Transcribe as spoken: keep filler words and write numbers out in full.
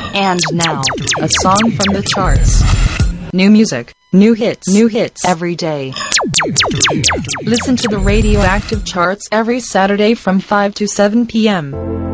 And now, a song from the charts. New music, new hits, new hits every day. Listen to the Radioactive Charts every Saturday from five to seven p.m.